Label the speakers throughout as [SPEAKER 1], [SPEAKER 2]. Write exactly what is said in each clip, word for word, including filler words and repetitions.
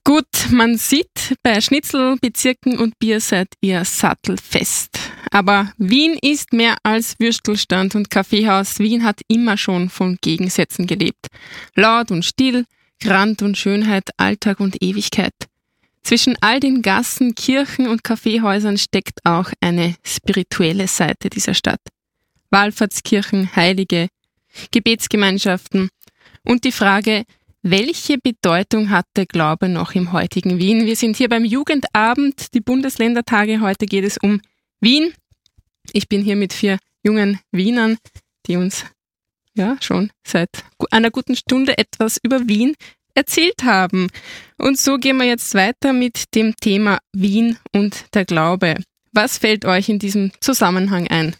[SPEAKER 1] Gut, man sieht, bei Schnitzel, Bezirken und Bier seid ihr sattelfest. Aber Wien ist mehr als Würstelstand und Kaffeehaus. Wien hat immer schon von Gegensätzen gelebt. Laut und still, Grand und Schönheit, Alltag und Ewigkeit. Zwischen all den Gassen, Kirchen und Kaffeehäusern steckt auch eine spirituelle Seite dieser Stadt. Wallfahrtskirchen, Heilige, Gebetsgemeinschaften und die Frage, welche Bedeutung hat der Glaube noch im heutigen Wien? Wir sind hier beim Jugendabend, die Bundesländertage. Heute geht es um Wien. Ich bin hier mit vier jungen Wienern, die uns ja schon seit einer guten Stunde etwas über Wien erzählt haben. Und so gehen wir jetzt weiter mit dem Thema Wien und der Glaube. Was fällt euch in diesem Zusammenhang ein?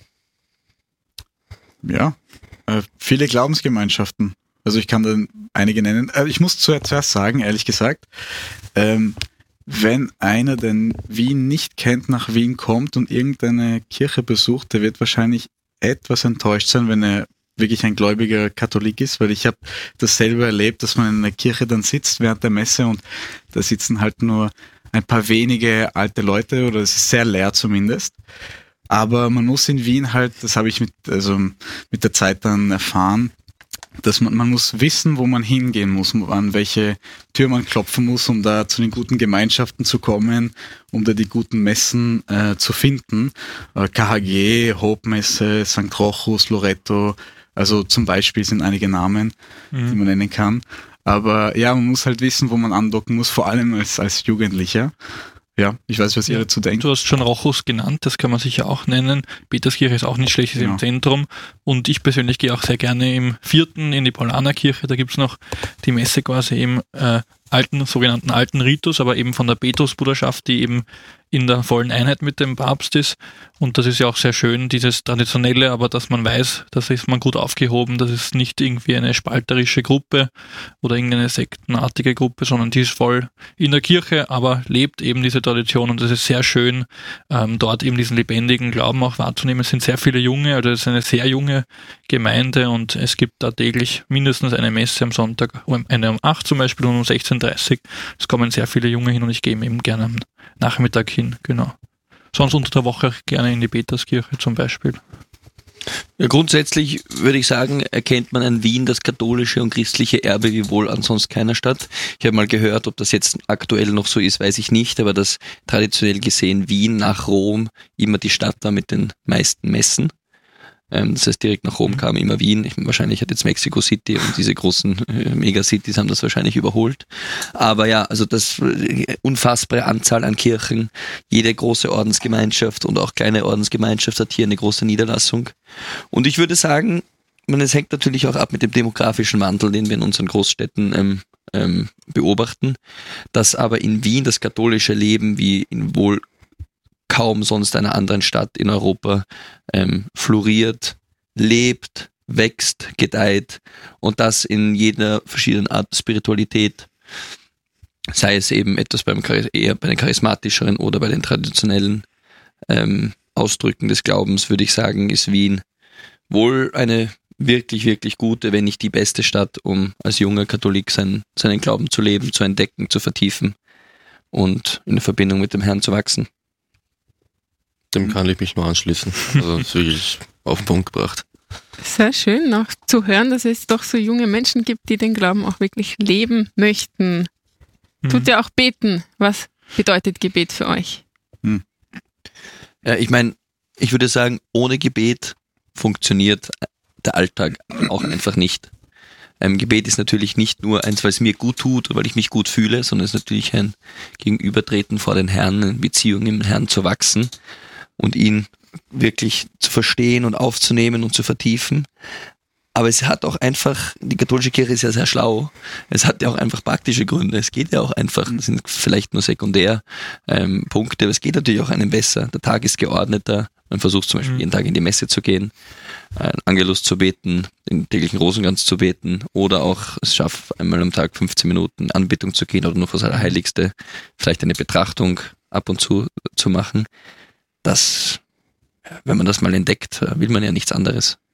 [SPEAKER 2] Ja, äh, viele Glaubensgemeinschaften. Also ich kann da einige nennen. Ich muss zuerst sagen, ehrlich gesagt, ähm, wenn einer den Wien nicht kennt, nach Wien kommt und irgendeine Kirche besucht, der wird wahrscheinlich etwas enttäuscht sein, wenn er wirklich ein gläubiger Katholik ist, weil ich habe das selber erlebt, dass man in einer Kirche dann sitzt während der Messe und da sitzen halt nur ein paar wenige alte Leute oder es ist sehr leer zumindest. Aber man muss in Wien halt, das habe ich mit, also mit der Zeit dann erfahren, dass man, man muss wissen, wo man hingehen muss, an welche Tür man klopfen muss, um da zu den guten Gemeinschaften zu kommen, um da die guten Messen äh, zu finden. Äh, K H G, Hope-Messe, Sankt Rochus, Loretto, also zum Beispiel sind einige Namen, mhm. die man nennen kann. Aber ja, man muss halt wissen, wo man andocken muss, vor allem als, als Jugendlicher. Ja, ich weiß, was ihr ja, dazu denkt.
[SPEAKER 3] Du hast schon Rochus genannt, das kann man sicher auch nennen. Peterskirche ist auch nicht schlecht, ist genau. Im Zentrum. Und ich persönlich gehe auch sehr gerne im Vierten in die Paulanerkirche. Da gibt's noch die Messe quasi im äh, alten, sogenannten alten Ritus, aber eben von der Petrusbruderschaft, die eben in der vollen Einheit mit dem Papst ist. Und das ist ja auch sehr schön, dieses Traditionelle, aber dass man weiß, das ist man gut aufgehoben, das ist nicht irgendwie eine spalterische Gruppe oder irgendeine sektenartige Gruppe, sondern die ist voll in der Kirche, aber lebt eben diese Tradition und das ist sehr schön, ähm, dort eben diesen lebendigen Glauben auch wahrzunehmen. Es sind sehr viele Junge, also es ist eine sehr junge Gemeinde und es gibt da täglich mindestens eine Messe am Sonntag, eine um acht zum Beispiel und um sechzehn Uhr dreißig. Es kommen sehr viele Junge hin und ich gehe eben gerne am Nachmittag hin, genau. Sonst unter der Woche gerne in die Peterskirche zum Beispiel.
[SPEAKER 4] Ja, grundsätzlich würde ich sagen, erkennt man an Wien das katholische und christliche Erbe wie wohl an sonst keiner Stadt. Ich habe mal gehört, ob das jetzt aktuell noch so ist, weiß ich nicht, aber dass traditionell gesehen Wien nach Rom immer die Stadt war mit den meisten Messen. Das heißt, direkt nach Rom kam immer Wien. Ich, wahrscheinlich hat jetzt Mexico City und diese großen äh, Megacities haben das wahrscheinlich überholt. Aber ja, also das äh, unfassbare Anzahl an Kirchen. Jede große Ordensgemeinschaft und auch kleine Ordensgemeinschaft hat hier eine große Niederlassung. Und ich würde sagen, man, es hängt natürlich auch ab mit dem demografischen Wandel, den wir in unseren Großstädten ähm, ähm, beobachten. Dass aber in Wien das katholische Leben wie in wohl kaum sonst einer anderen Stadt in Europa ähm, floriert, lebt, wächst, gedeiht und das in jeder verschiedenen Art Spiritualität, sei es eben etwas beim eher bei den charismatischeren oder bei den traditionellen ähm, Ausdrücken des Glaubens, würde ich sagen, ist Wien wohl eine wirklich, wirklich gute, wenn nicht die beste Stadt, um als junger Katholik sein, seinen Glauben zu leben, zu entdecken, zu vertiefen und in der Verbindung mit dem Herrn zu wachsen.
[SPEAKER 5] Dem kann ich mich nur anschließen. Also das ist wirklich auf den Punkt gebracht.
[SPEAKER 1] Sehr schön noch zu hören, dass es doch so junge Menschen gibt, die den Glauben auch wirklich leben möchten. Mhm. Tut ihr auch beten? Was bedeutet Gebet für euch?
[SPEAKER 4] Mhm. Ja, ich meine, ich würde sagen, ohne Gebet funktioniert der Alltag auch einfach nicht. Ähm, Gebet ist natürlich nicht nur eins, weil es mir gut tut oder weil ich mich gut fühle, sondern es ist natürlich ein Gegenübertreten vor den Herrn, in Beziehung mit dem Herrn zu wachsen und ihn wirklich zu verstehen und aufzunehmen und zu vertiefen. Aber es hat auch einfach, die katholische Kirche ist ja sehr schlau, es hat ja auch einfach praktische Gründe, es geht ja auch einfach, das sind vielleicht nur sekundär ähm, Punkte, aber es geht natürlich auch einem besser, der Tag ist geordneter, man versucht zum Beispiel mhm. jeden Tag in die Messe zu gehen, einen Angelus zu beten, den täglichen Rosenkranz zu beten oder auch es schafft, einmal am Tag fünfzehn Minuten Anbetung zu gehen oder nur vor das Allerheiligste, vielleicht eine Betrachtung ab und zu zu machen. Das, wenn man das mal entdeckt, will man ja nichts anderes.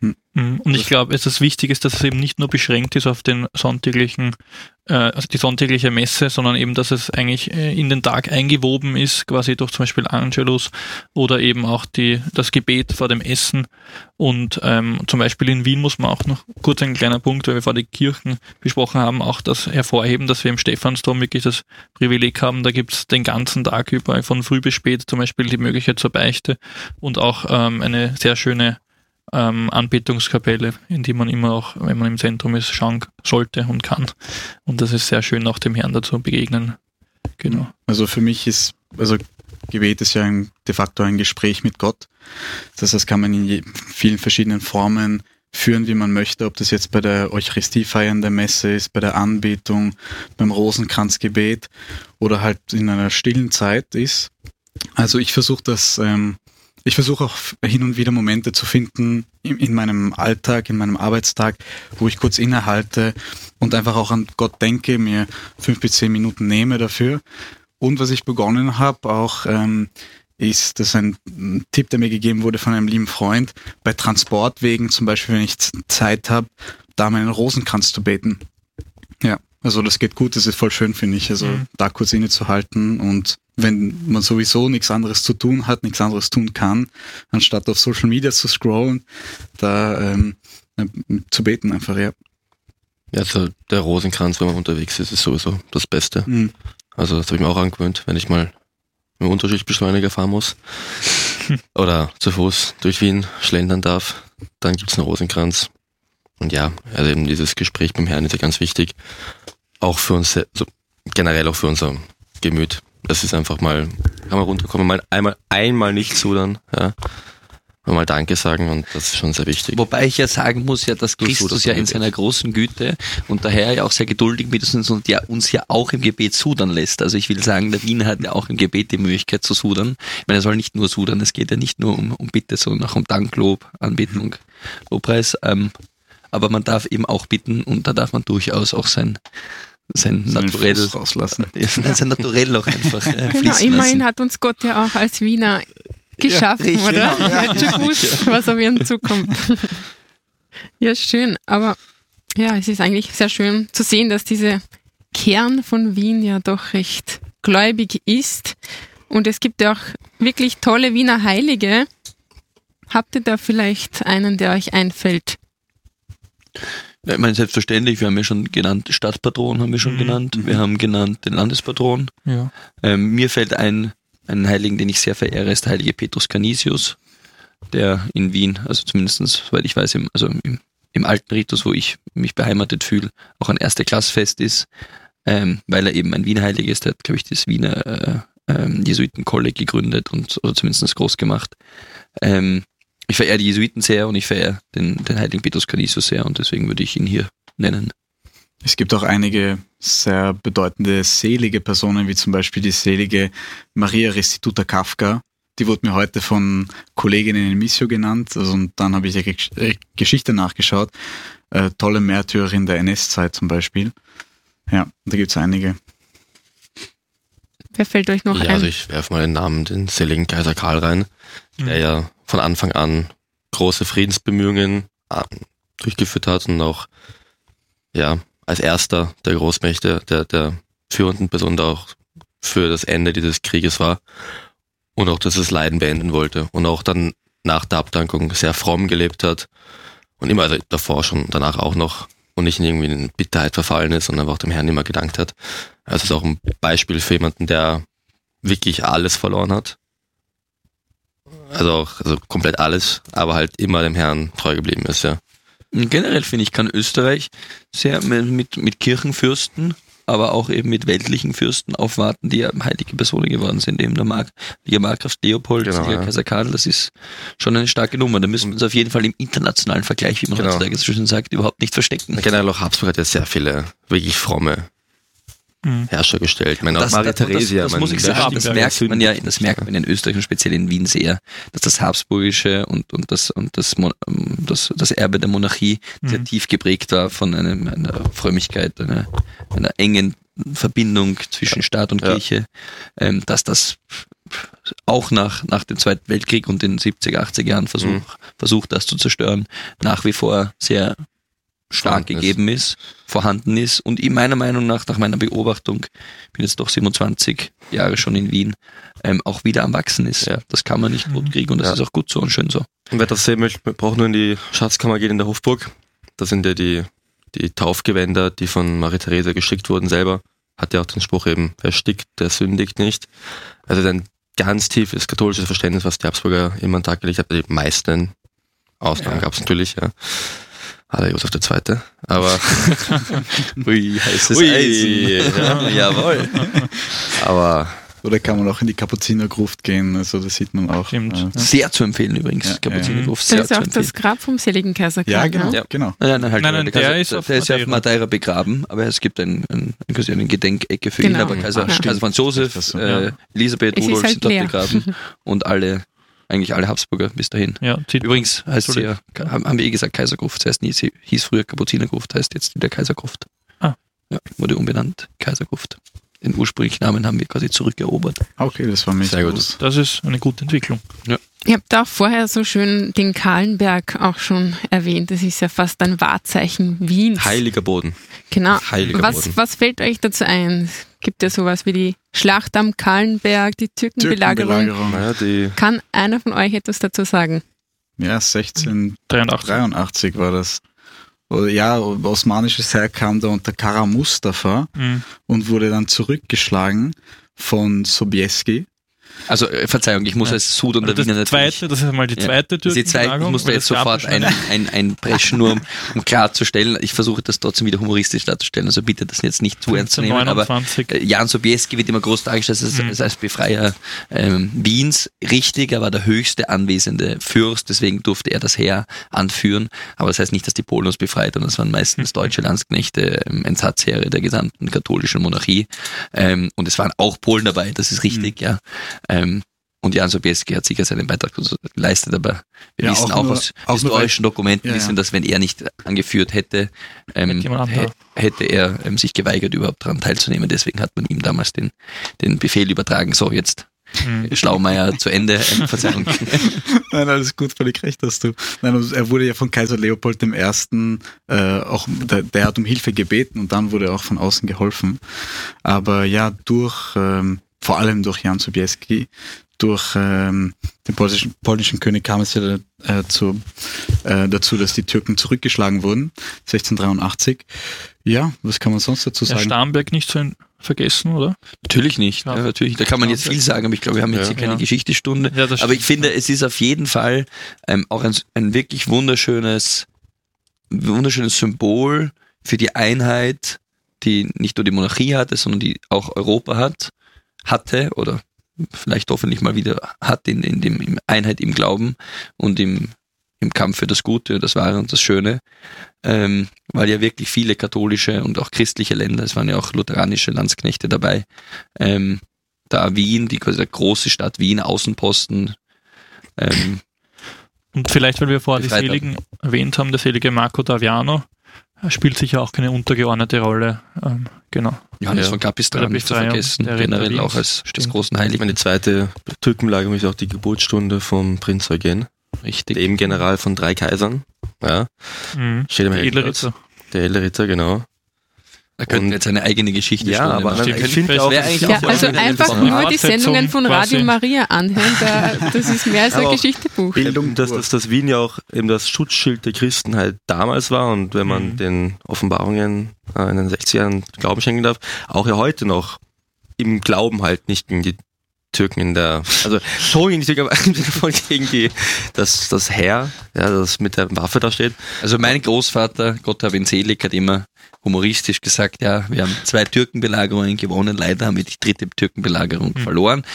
[SPEAKER 3] Hm. Und ich glaube, es ist wichtig ist, dass es eben nicht nur beschränkt ist auf den sonntäglichen, äh, also die sonntägliche Messe, sondern eben, dass es eigentlich äh, in den Tag eingewoben ist, quasi durch zum Beispiel Angelus oder eben auch die, das Gebet vor dem Essen. Und ähm, zum Beispiel in Wien muss man auch noch kurz ein kleiner Punkt, weil wir vor die Kirchen besprochen haben, auch das hervorheben, dass wir im Stephansdom wirklich das Privileg haben. Da gibt's den ganzen Tag über von früh bis spät zum Beispiel die Möglichkeit zur Beichte und auch ähm, eine sehr schöne Ähm, Anbetungskapelle, in die man immer auch, wenn man im Zentrum ist, schauen sollte und kann. Und das ist sehr schön, auch dem Herrn dazu begegnen. Genau.
[SPEAKER 2] Also für mich ist, also Gebet ist ja ein, de facto ein Gespräch mit Gott. Das heißt, das kann man in je, vielen verschiedenen Formen führen, wie man möchte, ob das jetzt bei der Eucharistiefeier der Messe ist, bei der Anbetung, beim Rosenkranzgebet oder halt in einer stillen Zeit ist. Also ich versuche das ähm, Ich versuche auch hin und wieder Momente zu finden in, in meinem Alltag, in meinem Arbeitstag, wo ich kurz innehalte und einfach auch an Gott denke, mir fünf bis zehn Minuten nehme dafür. Und was ich begonnen habe auch, ähm, ist, das ist ein Tipp, der mir gegeben wurde von einem lieben Freund, bei Transportwegen zum Beispiel, wenn ich Zeit habe, da meinen Rosenkranz zu beten. Ja, also das geht gut, das ist voll schön, finde ich, also mhm. da kurz innezuhalten und wenn man sowieso nichts anderes zu tun hat, nichts anderes tun kann, anstatt auf Social Media zu scrollen, da ähm, zu beten einfach, ja.
[SPEAKER 5] Ja, also der Rosenkranz, wenn man unterwegs ist, ist sowieso das Beste. Mhm. Also das habe ich mir auch angewöhnt, wenn ich mal mit dem Unterschichtsbeschleuniger fahren muss oder zu Fuß durch Wien schlendern darf, dann gibt's einen Rosenkranz. Und ja, also eben dieses Gespräch beim Herrn ist ja ganz wichtig, auch für uns, also generell auch für unser Gemüt. Das ist einfach mal, kann man runterkommen, mal einmal, einmal nicht sudern, ja. Mal Danke sagen und das ist schon sehr wichtig.
[SPEAKER 4] Wobei ich ja sagen muss, ja, dass Christus ja in seiner großen Güte und daher ja auch sehr geduldig mit uns und ja uns ja auch im Gebet sudern lässt. Also ich will sagen, der Wiener hat ja auch im Gebet die Möglichkeit zu sudern. Ich meine, er soll nicht nur sudern, es geht ja nicht nur um, um Bitte, sondern auch um Dank, Lob, Anbetung, Lobpreis. Ähm, aber man darf eben auch bitten und da darf man durchaus auch sein sein Naturell
[SPEAKER 2] rauslassen.
[SPEAKER 4] Sein Naturell auch einfach äh, fließen
[SPEAKER 1] genau, immerhin
[SPEAKER 4] lassen.
[SPEAKER 1] hat uns Gott ja auch als Wiener geschaffen, ja, oder? Ja, er hat schon gewusst, was auf ihn zukommt. Ja, schön. Aber ja, es ist eigentlich sehr schön zu sehen, dass dieser Kern von Wien ja doch recht gläubig ist. Und es gibt ja auch wirklich tolle Wiener Heilige. Habt ihr da vielleicht einen, der euch einfällt?
[SPEAKER 4] Ja, ich meine, selbstverständlich, wir haben ja schon genannt, Stadtpatron haben wir schon mhm. genannt, wir haben genannt den Landespatron. Ja. Ähm, mir fällt ein, einen Heiligen, den ich sehr verehre, ist der heilige Petrus Canisius, der in Wien, also zumindest, soweit ich weiß, im, also im, im alten Ritus, wo ich mich beheimatet fühle, auch ein Erste-Klass-Fest ist, ähm, weil er eben ein Wien-Heiliger ist. Der hat, glaube ich, das Wiener äh, ähm, Jesuitenkolleg gegründet und oder zumindest groß gemacht. Ähm, Ich verehre die Jesuiten sehr und ich verehre den, den heiligen Petrus Canisius sehr und deswegen würde ich ihn hier nennen.
[SPEAKER 2] Es gibt auch einige sehr bedeutende selige Personen, wie zum Beispiel die selige Maria Restituta Kafka. Die wurde mir heute von Kolleginnen in Missio genannt, also, und dann habe ich die Geschichte nachgeschaut. Äh, tolle Märtyrerin der N S-Zeit zum Beispiel. Ja, da gibt es einige.
[SPEAKER 1] Wer fällt euch noch
[SPEAKER 5] ja,
[SPEAKER 1] ein?
[SPEAKER 5] Also ich werfe mal den Namen, den seligen Kaiser Karl rein, mhm. der ja von Anfang an große Friedensbemühungen durchgeführt hat und auch ja als erster der Großmächte, der, der führenden Person da auch für das Ende dieses Krieges war und auch das Leiden beenden wollte und auch dann nach der Abdankung sehr fromm gelebt hat und immer, also davor schon, danach auch noch und nicht in irgendwie in Bitterheit verfallen ist und einfach dem Herrn immer gedankt hat. Also es ist auch ein Beispiel für jemanden, der wirklich alles verloren hat. Also auch, also komplett alles, aber halt immer dem Herrn treu geblieben ist, ja.
[SPEAKER 4] Generell finde ich, kann Österreich sehr mit, mit Kirchenfürsten, aber auch eben mit weltlichen Fürsten aufwarten, die ja heilige Personen geworden sind, eben der Mark, der Markgraf Leopold,
[SPEAKER 5] genau,
[SPEAKER 4] der
[SPEAKER 5] ja.
[SPEAKER 4] Kaiser Karl, das ist schon eine starke Nummer. Da müssen wir uns auf jeden Fall im internationalen Vergleich, wie man
[SPEAKER 5] genau.
[SPEAKER 4] heutzutage so schön sagt, überhaupt nicht verstecken.
[SPEAKER 5] Generell auch Habsburg hat ja sehr viele wirklich fromme Herrscher gestellt. Ich meine,
[SPEAKER 4] das,
[SPEAKER 5] auch Maria
[SPEAKER 4] das,
[SPEAKER 5] Theresia.
[SPEAKER 4] das, das muss ich sagen, das merkt man ja, das merkt man in Österreich und speziell in Wien sehr, dass das Habsburgische und, und, das, und das, das, das Erbe der Monarchie mhm. sehr tief geprägt war von einem, einer Frömmigkeit, einer, einer engen Verbindung zwischen Staat und Kirche, ja. ähm, dass das auch nach, nach dem Zweiten Weltkrieg und den siebziger, achtziger Jahren versuch, mhm. versucht, das zu zerstören, nach wie vor sehr stark vorhanden gegeben ist. ist, vorhanden ist und in meiner Meinung nach, nach meiner Beobachtung, bin jetzt doch siebenundzwanzig Jahre schon in Wien, ähm, auch wieder am Wachsen ist. Ja. Das kann man nicht tot kriegen und das ja. ist auch gut so und schön so.
[SPEAKER 5] Und wer das sehen möchte, man braucht nur in die Schatzkammer gehen in der Hofburg. Da sind ja die, die Taufgewänder, die von Maria Theresia gestrickt wurden selber. Hat ja auch den Spruch eben, wer stickt, der sündigt nicht. Also ein ganz tiefes katholisches Verständnis, was die Habsburger immer an den Tag gelegt haben. Die meisten Ausnahmen ja. gab es natürlich, ja. Aller Josef der Zweite. Aber
[SPEAKER 4] ui, heißes
[SPEAKER 5] ui,
[SPEAKER 4] Eisen.
[SPEAKER 5] Ja, jawohl. Aber
[SPEAKER 2] oder kann man auch in die Kapuzinergruft gehen, also das sieht man auch.
[SPEAKER 4] Stimmt. Äh, sehr zu empfehlen übrigens,
[SPEAKER 2] ja,
[SPEAKER 4] Kapuzinergruft.
[SPEAKER 1] Ja. Das ist auch das Grab vom seligen Kaiser Karl.
[SPEAKER 2] Ja, genau.
[SPEAKER 4] Ja.
[SPEAKER 2] genau.
[SPEAKER 4] Nein, nein, halt
[SPEAKER 3] nein, nein, der,
[SPEAKER 4] Kaiser,
[SPEAKER 3] ist auf
[SPEAKER 4] der ist ja auf Madeira begraben, aber es gibt ein, ein, eine Gedenkecke für
[SPEAKER 1] genau.
[SPEAKER 4] ihn, aber Kaiser,
[SPEAKER 1] ja.
[SPEAKER 4] Kaiser Franz Josef,
[SPEAKER 2] so,
[SPEAKER 4] äh,
[SPEAKER 2] ja.
[SPEAKER 4] Elisabeth,
[SPEAKER 1] es
[SPEAKER 4] Rudolf
[SPEAKER 1] halt
[SPEAKER 4] sind dort
[SPEAKER 1] leer.
[SPEAKER 4] begraben und alle, eigentlich alle Habsburger bis dahin.
[SPEAKER 3] Ja,
[SPEAKER 4] übrigens heißt sie ja, haben wir eh gesagt Kaisergruft, das heißt nie, sie hieß früher Kapuzinergruft, heißt jetzt wieder Kaisergruft.
[SPEAKER 3] Ah.
[SPEAKER 4] Ja, wurde umbenannt, Kaisergruft. Den ursprünglichen Namen haben wir quasi zurückerobert.
[SPEAKER 2] Okay, das war mir
[SPEAKER 5] sehr gut.
[SPEAKER 2] gut.
[SPEAKER 3] Das ist eine gute Entwicklung.
[SPEAKER 4] Ja.
[SPEAKER 1] Ihr habt auch vorher so schön den Kahlenberg auch schon erwähnt. Das ist ja fast ein Wahrzeichen Wiens.
[SPEAKER 5] Heiliger Boden.
[SPEAKER 1] Genau.
[SPEAKER 5] Heiliger
[SPEAKER 1] was,
[SPEAKER 5] Boden.
[SPEAKER 1] was fällt euch dazu ein? Gibt ja sowas wie die Schlacht am Kahlenberg, die Türkenbelagerung.
[SPEAKER 2] Türkenbelagerung.
[SPEAKER 5] Naja, die
[SPEAKER 1] Kann einer von euch etwas dazu sagen?
[SPEAKER 2] Ja,
[SPEAKER 3] dreiundachtzig
[SPEAKER 2] sechzehnhundertdreiundachtzig war das. Ja, osmanisches Heer kam da unter Kara Mustafa
[SPEAKER 3] Mhm.
[SPEAKER 2] und wurde dann zurückgeschlagen von Sobieski.
[SPEAKER 4] Also, äh, Verzeihung, ich muss
[SPEAKER 3] Ja.
[SPEAKER 4] als Sud und
[SPEAKER 3] Also
[SPEAKER 4] der Wiener
[SPEAKER 3] das zweite, das ist mal die
[SPEAKER 4] Ja.
[SPEAKER 3] zweite
[SPEAKER 4] Das ist die zweite, ich muss da jetzt sofort ein,
[SPEAKER 3] ein
[SPEAKER 4] ein, einbrechen, nur um, um klarzustellen. Ich versuche das trotzdem wieder humoristisch darzustellen, also bitte das jetzt nicht zu ernst zu nehmen, aber äh, Jan Sobieski wird immer groß dargestellt als,
[SPEAKER 3] Mhm.
[SPEAKER 4] als, als Befreier ähm, Wiens. Richtig, er war der höchste anwesende Fürst, deswegen durfte er das Heer anführen, aber das heißt nicht, dass die Polen uns befreit haben, das waren meistens deutsche Landsknechte, ähm, Entsatzheere der gesamten katholischen Monarchie ähm, und es waren auch Polen dabei, das ist richtig, mhm. ja. Ähm, Und Jan Sobieski hat sicher seinen Beitrag geleistet, aber wir
[SPEAKER 2] Ja,
[SPEAKER 4] wissen
[SPEAKER 2] auch
[SPEAKER 4] auch,
[SPEAKER 2] nur-
[SPEAKER 4] aus
[SPEAKER 2] auch nur
[SPEAKER 4] historischen Dokumenten,
[SPEAKER 2] ja,
[SPEAKER 4] wissen,
[SPEAKER 2] ja.
[SPEAKER 4] dass wenn er nicht angeführt hätte, ähm,
[SPEAKER 3] Hätte jemand
[SPEAKER 4] hä-
[SPEAKER 3] anderer.
[SPEAKER 4] hätte er ähm, sich geweigert, überhaupt daran teilzunehmen. Deswegen hat man ihm damals den, den Befehl übertragen, so jetzt
[SPEAKER 3] Mhm.
[SPEAKER 4] Schlaumeier zu Ende. Ähm, Verzeihung.
[SPEAKER 2] Nein, alles gut, völlig recht hast du. Nein, also er wurde ja von Kaiser Leopold dem Ersten äh, auch, der, der hat um Hilfe gebeten und dann wurde auch von außen geholfen. Aber ja, durch, ähm, vor allem durch Jan Sobieski, durch ähm, den polnischen, polnischen König kam es ja äh, zu, äh, dazu, dass die Türken zurückgeschlagen wurden, sechzehnhundertdreiundachtzig. Ja, was kann man sonst dazu
[SPEAKER 3] Ja,
[SPEAKER 2] sagen?
[SPEAKER 3] Starnberg nicht so ein vergessen, oder?
[SPEAKER 4] Natürlich nicht.
[SPEAKER 3] Ja.
[SPEAKER 4] Ja, natürlich. Da kann man jetzt viel sagen, aber ich glaube, wir haben jetzt
[SPEAKER 5] Ja.
[SPEAKER 4] hier keine
[SPEAKER 3] Ja.
[SPEAKER 4] Geschichtsstunde.
[SPEAKER 3] Ja, das
[SPEAKER 4] aber ich
[SPEAKER 3] stimmt.
[SPEAKER 4] finde, es ist auf jeden Fall ähm, auch ein, ein wirklich wunderschönes, wunderschönes Symbol für die Einheit, die nicht nur die Monarchie hatte, sondern die auch Europa hat, hatte oder vielleicht hoffentlich mal wieder hat in, in dem in Einheit im Glauben und im, im Kampf für das Gute, das Wahre und das Schöne, ähm, weil ja wirklich viele katholische und auch christliche Länder, es waren ja auch lutheranische Landsknechte dabei, ähm, da Wien, die quasi große Stadt Wien, Außenposten, ähm,
[SPEAKER 3] Und vielleicht, weil wir vorher die
[SPEAKER 4] Befreit
[SPEAKER 3] Seligen erwähnt haben, der selige Marco d'Aviano spielt sicher auch keine untergeordnete Rolle. Ähm, genau.
[SPEAKER 4] Johannes
[SPEAKER 5] Ja.
[SPEAKER 4] von Capistrano
[SPEAKER 3] Bei der
[SPEAKER 4] nicht zu
[SPEAKER 3] Befreiung
[SPEAKER 4] vergessen,
[SPEAKER 3] der Ritter
[SPEAKER 4] generell
[SPEAKER 3] Wiens.
[SPEAKER 4] auch als des
[SPEAKER 3] Stimmt.
[SPEAKER 4] großen
[SPEAKER 5] Ich
[SPEAKER 4] Heiligen.
[SPEAKER 5] meine, die zweite Türkenbelagerung ist auch die Geburtsstunde vom Prinz Eugen,
[SPEAKER 4] Richtig.
[SPEAKER 5] dem General von drei Kaisern. Ja,
[SPEAKER 3] Mhm.
[SPEAKER 5] steht im
[SPEAKER 3] Der edle
[SPEAKER 5] Heldenplatz.
[SPEAKER 3] Ritter.
[SPEAKER 5] Der edle Ritter, genau.
[SPEAKER 4] Da könnten
[SPEAKER 5] Und-
[SPEAKER 4] wir jetzt eine eigene Geschichte
[SPEAKER 5] Ja,
[SPEAKER 4] Stunde
[SPEAKER 5] aber
[SPEAKER 4] machen.
[SPEAKER 5] nein,
[SPEAKER 3] Stimmt.
[SPEAKER 5] ich finde auch,
[SPEAKER 4] Wäre eigentlich
[SPEAKER 1] Ja,
[SPEAKER 4] auch voll
[SPEAKER 1] also
[SPEAKER 4] eine
[SPEAKER 1] einfach
[SPEAKER 4] interessante
[SPEAKER 1] nur die
[SPEAKER 3] Fortsetzung
[SPEAKER 1] Sendungen von Radio
[SPEAKER 3] quasi.
[SPEAKER 1] Maria anhören, da, das ist mehr als ein
[SPEAKER 5] Aber auch
[SPEAKER 1] Geschichtebuch.
[SPEAKER 2] Bildung
[SPEAKER 5] dass,
[SPEAKER 2] pur.
[SPEAKER 5] dass das Wien ja auch eben das Schutzschild der Christenheit damals war und wenn man
[SPEAKER 3] Mhm.
[SPEAKER 5] den Offenbarungen äh, in den sechzigern Glauben schenken darf, auch ja heute noch im Glauben halt nicht gegen die Türken in der, also schon gegen die Türken, aber im Sinne von gegen die, das, das Heer, ja, das mit der Waffe da steht.
[SPEAKER 4] Also mein Großvater, Gott hab ihn selig, hat immer humoristisch gesagt, ja, wir haben zwei Türkenbelagerungen gewonnen, leider haben wir die dritte Türkenbelagerung
[SPEAKER 3] Hm.
[SPEAKER 4] verloren.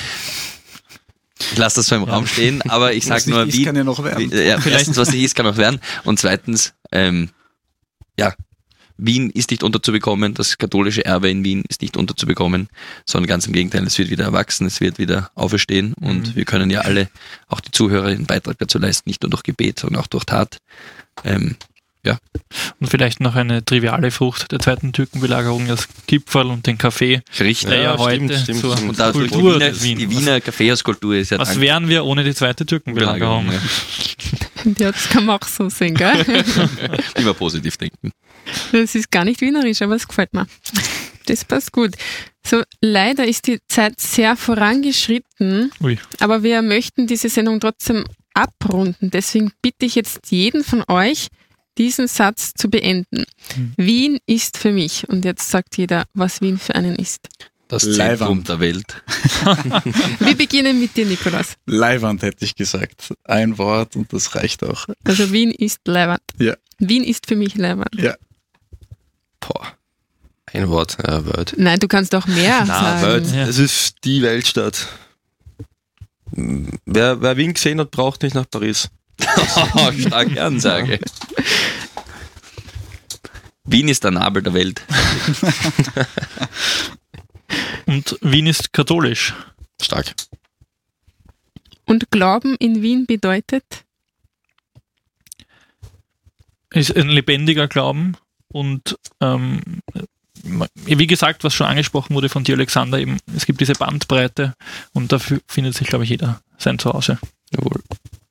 [SPEAKER 4] Ich lasse das so im Raum stehen, aber ich
[SPEAKER 2] Was
[SPEAKER 4] sag nur,
[SPEAKER 2] nicht ist,
[SPEAKER 4] wie,
[SPEAKER 2] kann ja noch werden.
[SPEAKER 4] wie ja, erstens, was nicht ist, kann noch werden und zweitens, ähm, ja, Wien ist nicht unterzubekommen, das katholische Erbe in Wien ist nicht unterzubekommen, sondern ganz im Gegenteil, es wird wieder erwachsen, es wird wieder auferstehen und
[SPEAKER 3] Mhm.
[SPEAKER 4] wir können ja alle, auch die Zuhörer, einen Beitrag dazu leisten, nicht nur durch Gebet, sondern auch durch Tat. Ähm, Ja.
[SPEAKER 3] Und vielleicht noch eine triviale Frucht der zweiten Türkenbelagerung, das Kipferl und den Kaffee.
[SPEAKER 4] Richtig.
[SPEAKER 3] Der ja,
[SPEAKER 5] Ja,
[SPEAKER 3] heute
[SPEAKER 5] stimmt, stimmt,
[SPEAKER 3] zur
[SPEAKER 5] stimmt.
[SPEAKER 4] Und da die
[SPEAKER 3] Kultur
[SPEAKER 4] Wiener,
[SPEAKER 3] des Wien.
[SPEAKER 4] die Wiener Kaffeehauskultur ist ja
[SPEAKER 3] Was
[SPEAKER 4] dank
[SPEAKER 3] wären wir ohne die zweite Türkenbelagerung?
[SPEAKER 4] Ja.
[SPEAKER 1] Ja, das kann man auch so sehen, gell?
[SPEAKER 4] Immer positiv denken.
[SPEAKER 1] Das ist gar nicht wienerisch, aber es gefällt mir. Das passt gut. So, leider ist die Zeit sehr vorangeschritten,
[SPEAKER 3] Ui.
[SPEAKER 1] aber wir möchten diese Sendung trotzdem abrunden. Deswegen bitte ich jetzt jeden von euch, diesen Satz zu beenden.
[SPEAKER 3] Hm.
[SPEAKER 1] Wien ist für mich. Und jetzt sagt jeder, was Wien für einen ist.
[SPEAKER 4] Das
[SPEAKER 2] Leiwand.
[SPEAKER 4] Zentrum der Welt.
[SPEAKER 1] Wir beginnen mit dir, Nikolaus.
[SPEAKER 2] Leiwand hätte ich gesagt. Ein Wort und das reicht auch.
[SPEAKER 1] Also Wien ist Leiwand.
[SPEAKER 2] Ja.
[SPEAKER 1] Wien ist für mich Leiwand.
[SPEAKER 2] Ja.
[SPEAKER 5] Boah. Ein Wort, äh, Welt.
[SPEAKER 1] Nein, du kannst auch mehr
[SPEAKER 5] Na,
[SPEAKER 1] sagen.
[SPEAKER 5] Welt,
[SPEAKER 3] Ja.
[SPEAKER 5] es ist die Weltstadt. Wer, wer Wien gesehen hat, braucht nicht nach Paris.
[SPEAKER 4] Oh, starke Ansage. Wien ist der Nabel der Welt.
[SPEAKER 3] Und Wien ist katholisch.
[SPEAKER 5] Stark.
[SPEAKER 1] Und Glauben in Wien bedeutet?
[SPEAKER 3] Ist ein lebendiger Glauben und ähm, wie gesagt, was schon angesprochen wurde von dir, Alexander, eben, es gibt diese Bandbreite und dafür findet sich, glaube ich, jeder sein Zuhause.
[SPEAKER 4] Jawohl.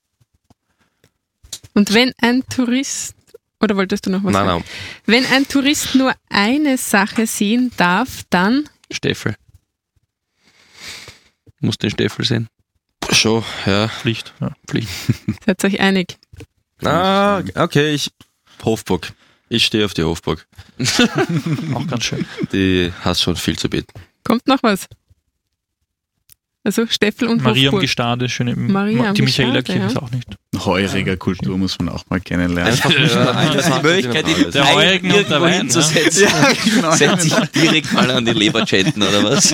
[SPEAKER 1] Und wenn ein Tourist, oder wolltest du noch was
[SPEAKER 5] Nein,
[SPEAKER 1] sagen?
[SPEAKER 5] nein.
[SPEAKER 1] Wenn ein Tourist nur eine Sache sehen darf, dann
[SPEAKER 4] Steffel. Muss den Steffel sehen.
[SPEAKER 5] Schon, ja.
[SPEAKER 3] Pflicht. Ja.
[SPEAKER 1] seid ihr euch einig.
[SPEAKER 5] Ah, okay, ich. Hofburg. Ich stehe auf die Hofburg.
[SPEAKER 3] Auch ganz schön.
[SPEAKER 5] Die hat schon viel zu bieten.
[SPEAKER 1] Kommt noch was? Also Steffel und
[SPEAKER 3] Maria am
[SPEAKER 1] Hofburg.
[SPEAKER 3] Gestade, schön eben.
[SPEAKER 1] Maria am
[SPEAKER 3] Die
[SPEAKER 1] Gestade,
[SPEAKER 3] Michaelerkirche
[SPEAKER 1] ja.
[SPEAKER 3] ist auch nicht.
[SPEAKER 2] Heuriger Kultur muss man auch mal kennenlernen.
[SPEAKER 5] Einfach nicht
[SPEAKER 4] Ja,
[SPEAKER 5] nur
[SPEAKER 4] das ist die Möglichkeit, die
[SPEAKER 3] Der Heurigen und der Wein,
[SPEAKER 4] hinzusetzen.
[SPEAKER 2] Ja, genau.
[SPEAKER 4] Setz dich direkt mal an die Leber chatten, oder was?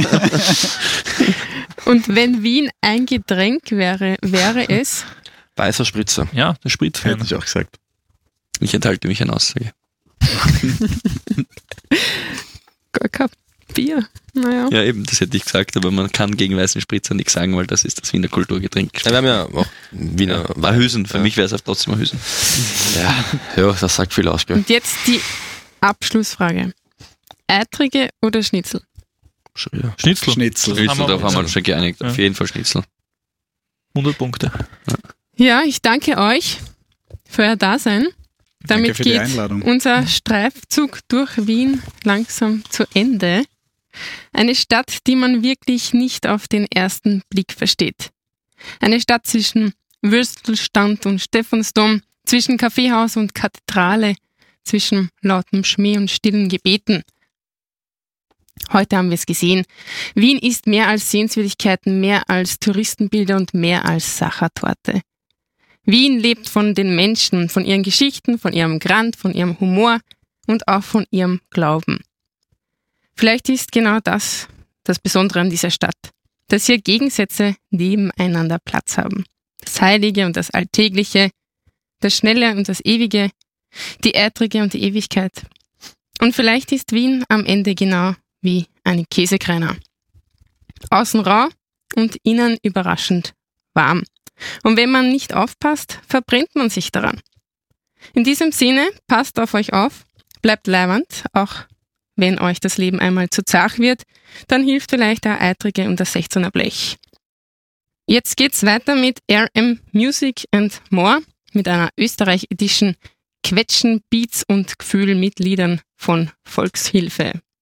[SPEAKER 1] Und wenn Wien ein Getränk wäre, wäre es?
[SPEAKER 5] Weißer Spritzer.
[SPEAKER 3] Ja, der Spritzwein.
[SPEAKER 2] Hätte ich auch gesagt.
[SPEAKER 4] Ich enthalte mich an Aussage.
[SPEAKER 1] Gar kein Bier. Naja.
[SPEAKER 4] Ja, eben, das hätte ich gesagt, aber man kann gegen weißen Spritzer nichts sagen, weil das ist das Wiener Kulturgetränk.
[SPEAKER 5] Ja, wir haben ja auch Wiener.
[SPEAKER 4] War Hüsen, für
[SPEAKER 5] Ja.
[SPEAKER 4] mich wäre es trotzdem ein Hüsen.
[SPEAKER 5] Ja, ja, das sagt viel aus, gell?
[SPEAKER 1] Und jetzt die Abschlussfrage. Eitrige oder Schnitzel?
[SPEAKER 5] Ja.
[SPEAKER 3] Schnitzel.
[SPEAKER 2] Schnitzel.
[SPEAKER 4] Schnitzel,
[SPEAKER 3] Haben wir-
[SPEAKER 4] darauf haben wir uns schon geeinigt.
[SPEAKER 3] Ja.
[SPEAKER 4] Auf jeden Fall Schnitzel.
[SPEAKER 3] hundert Punkte.
[SPEAKER 1] Ja, ich danke euch für euer Dasein. Damit
[SPEAKER 2] Danke für die
[SPEAKER 1] geht
[SPEAKER 2] Einladung.
[SPEAKER 1] unser Streifzug durch Wien langsam zu Ende. Eine Stadt, die man wirklich nicht auf den ersten Blick versteht. Eine Stadt zwischen Würstelstand und Stephansdom, zwischen Kaffeehaus und Kathedrale, zwischen lautem Schmäh und stillen Gebeten. Heute haben wir es gesehen. Wien ist mehr als Sehenswürdigkeiten, mehr als Touristenbilder und mehr als Sachertorte. Wien lebt von den Menschen, von ihren Geschichten, von ihrem Grand, von ihrem Humor und auch von ihrem Glauben. Vielleicht ist genau das das Besondere an dieser Stadt, dass hier Gegensätze nebeneinander Platz haben. Das Heilige und das Alltägliche, das Schnelle und das Ewige, die Eitrige und die Ewigkeit. Und vielleicht ist Wien am Ende genau wie eine Käsekreiner. Außen rau und innen überraschend warm. Und wenn man nicht aufpasst, verbrennt man sich daran. In diesem Sinne, passt auf euch auf, bleibt leiwand, auch wenn euch das Leben einmal zu zart wird, dann hilft vielleicht der Eitrige und das sechzehner Blech. Jetzt geht's weiter mit R M Music and More, mit einer Österreich-Edition Quetschen, Beats und Gefühl mit Liedern von Volkshilfe.